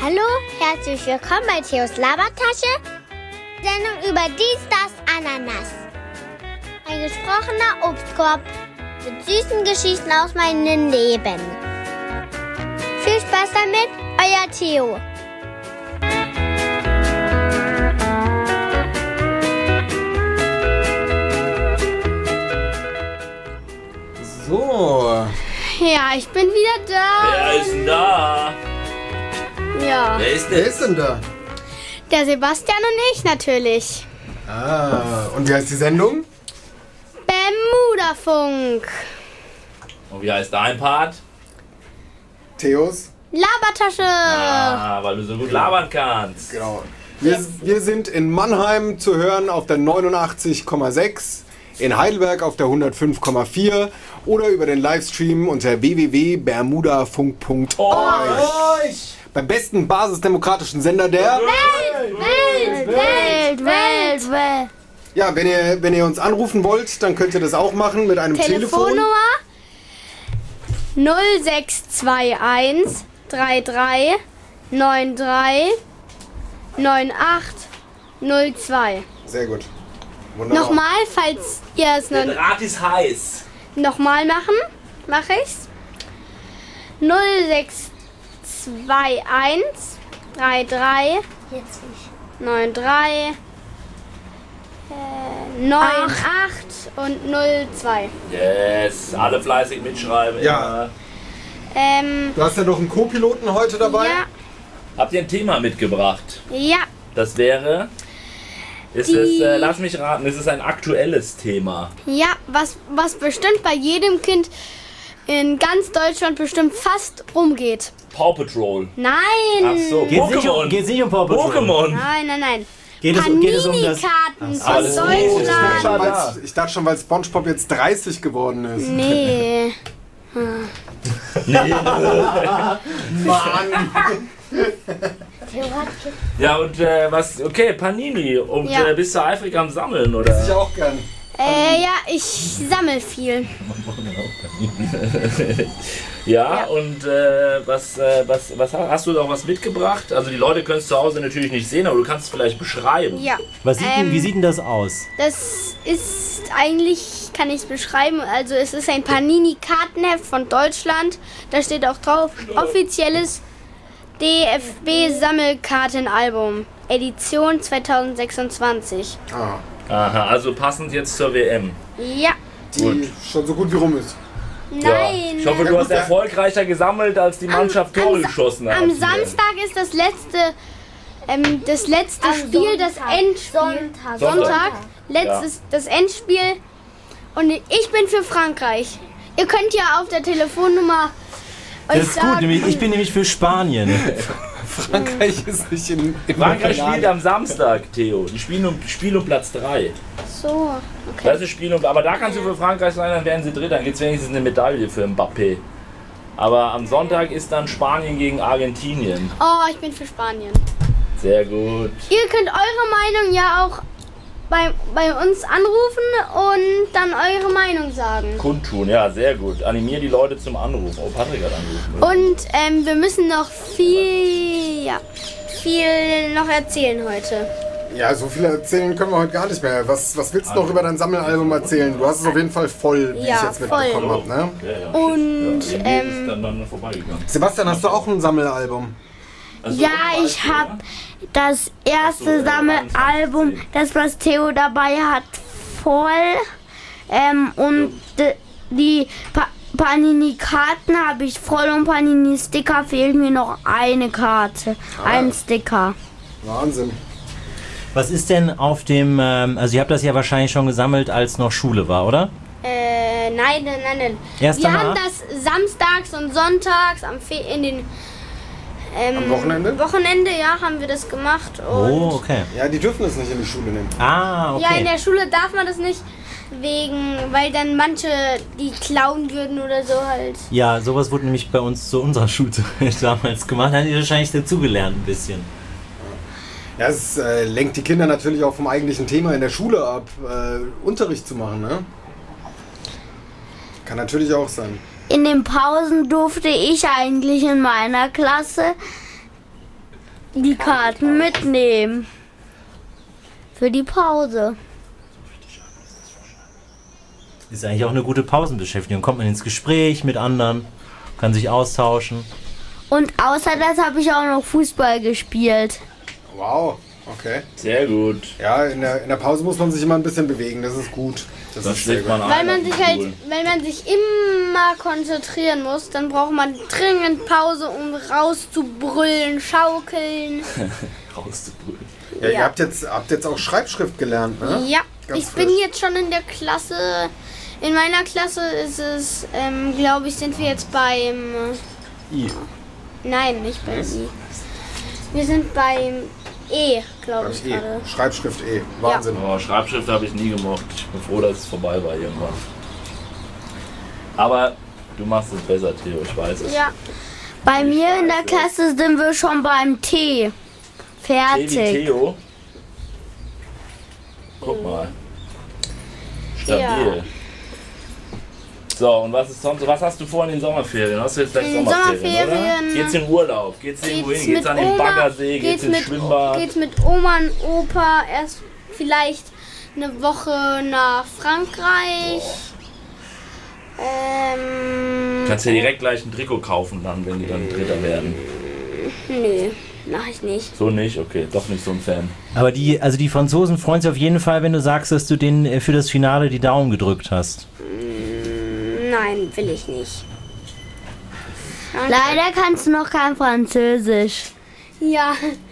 Hallo, herzlich willkommen bei Theos Labertasche. Sendung über dies, das, Ananas. Ein gesprochener Obstkorb mit süßen Geschichten aus meinem Leben. Viel Spaß damit, euer Theo. So. Ja, ich bin wieder da. Wer ist denn da? Ja. Wer ist denn da? Der Sebastian und ich natürlich. Ah, und wie heißt die Sendung? Bermuda-Funk. Und wie heißt dein Part? Theos. Labertasche. Ah, weil du so gut labern kannst. Genau. Wir sind in Mannheim zu hören auf der 89,6, in Heidelberg auf der 105,4 oder über den Livestream unter www.bermudafunk.org. Beim besten basisdemokratischen Sender der Welt. Ja, wenn ihr uns anrufen wollt, dann könnt ihr das auch machen mit einem Telefon. Telefonnummer 0621 33 93 9802. Sehr gut. Wunderbar. Nochmal, falls ihr es Der noch Draht ist heiß. nochmal mache ich's. 0621 33 93 98 und 02. Yes, alle fleißig mitschreiben. Ja. Immer. Du hast ja noch einen Co-Piloten heute dabei. Habt ihr ein Thema mitgebracht? Ja, Das wäre... lass mich raten, es ist ein aktuelles Thema. ja, was bestimmt bei jedem Kind in ganz Deutschland bestimmt fast rumgeht. Paw Patrol. Nein! Ach so, Geht's nicht um Paw Patrol? Pokémon. Nein. Geht es um das? Panini-Karten Aber von das ist Deutschland. Ich dachte schon, weil SpongeBob jetzt 30 geworden ist. Nee. Mann! Ja, und was? Okay, Panini. Und Ja. bist du eifrig am Sammeln, oder? Ich auch gern. Ja, ich sammle viel. Ja, und was hast du da auch was mitgebracht? Also die Leute können es zu Hause natürlich nicht sehen, aber du kannst es vielleicht beschreiben. Ja. Wie sieht denn das aus? Das ist eigentlich, kann ich es beschreiben, also es ist ein Panini-Kartenheft von Deutschland. Da steht auch drauf, offizielles DFB-Sammelkartenalbum, Edition 2026. Ah, Aha, also passend jetzt zur WM. Ja, die schon so gut wie rum ist. Ja. nein. Ich hoffe, du hast erfolgreicher gesammelt, als die Mannschaft Tore geschossen hat. Am Samstag ist das letzte Spiel, das Endspiel. Sonntag. Das Endspiel. Und ich bin für Frankreich. Ihr könnt ja auf der Telefonnummer euch Das ist gut, sagen. ich bin nämlich für Spanien. Frankreich ist nicht in Frankreich spielt am Samstag, Theo. Die spielen um Platz 3. So, okay. Das ist Spiel aber da kannst du für Frankreich sein, dann werden sie Dritter. Dann gibt es wenigstens eine Medaille für Mbappé. Aber am Sonntag ist dann Spanien gegen Argentinien. Oh, ich bin für Spanien. Sehr gut. Ihr könnt eure Meinung ja auch bei uns anrufen und dann eure Meinung sagen. Kundtun, ja, sehr gut. Animier die Leute zum Anruf. Oh, Patrick hat angerufen. Und wir müssen noch viel noch erzählen heute. Ja, so viel erzählen können wir heute gar nicht mehr. Was willst du noch über dein Sammelalbum erzählen? Du hast es auf jeden Fall voll, wie ich Ja, jetzt mitbekommen habe. Ne? Und ist dann vorbeigegangen. Sebastian, hast du auch ein Sammelalbum? Also, Ja, ich habe das erste Sammelalbum, das was Theo dabei hat, voll. Und die Panini-Karten habe ich voll und Panini-Sticker fehlt mir noch eine Karte. Ein Sticker. Wahnsinn. Was ist denn auf dem, also ihr habt das ja wahrscheinlich schon gesammelt, als noch Schule war, oder? Nein. Erst Wir danach? haben das samstags und sonntags am Wochenende, ja, haben wir das gemacht. Und Oh, okay. Ja, die dürfen das nicht in die Schule nehmen. Ah, okay. ja, in der Schule darf man das nicht, weil dann manche die klauen würden oder so halt. Ja, sowas wurde nämlich bei uns zu unserer Schulzeit damals gemacht. Da haben die wahrscheinlich dazugelernt ein bisschen. Ja, es lenkt die Kinder natürlich auch vom eigentlichen Thema in der Schule ab, Unterricht zu machen, ne? Kann natürlich auch sein. In den Pausen durfte ich eigentlich in meiner Klasse die Karten mitnehmen. Für die Pause. Ist eigentlich auch eine gute Pausenbeschäftigung. Kommt man ins Gespräch mit anderen, kann sich austauschen. Und außer das habe ich auch noch Fußball gespielt. Wow, okay. Sehr gut. Ja, in der Pause muss man sich immer ein bisschen bewegen, das ist gut. Das ist sehr schlägt man gut. ein. Weil man auf sich den halt, Stuhl. wenn man sich immer konzentrieren muss, dann braucht man dringend Pause, um rauszubrüllen, schaukeln. Rauszubrüllen. Ja, ihr Ja. habt jetzt auch Schreibschrift gelernt, ne? Ja, Ganz ich bin frisch. jetzt schon in der Klasse. In meiner Klasse ist es, glaube ich, sind wir jetzt beim. I. Nein, nicht beim I. Wir sind beim E, glaube ich E. gerade. Schreibschrift E. Wahnsinn. Oh, Schreibschrift habe ich nie gemocht. Ich bin froh, dass es vorbei war irgendwann. Aber du machst es besser, Theo, ich weiß es. Ja, Bei mir in der Klasse sind wir schon beim T. Theo wie Fertig. Theo. Guck mal. Stabil. Ja. So, und was ist sonst? Was hast du vor in den Sommerferien? Hast du jetzt gleich In den Sommerferien, Sommerferien oder? Geht's in Urlaub? Geht's irgendwo hin? Geht's an den Oma, Baggersee? Geht's ins Schwimmbad? geht's mit Oma und Opa erst vielleicht eine Woche nach Frankreich. Kannst ja direkt gleich ein Trikot kaufen dann, wenn die dann Dritter werden. Nö, mach ich nicht. So nicht? Okay, doch nicht so ein Fan. Aber die Franzosen freuen sich auf jeden Fall, wenn du sagst, dass du denen für das Finale die Daumen gedrückt hast. Nein, will ich nicht. Leider kannst du noch kein Französisch. Ja,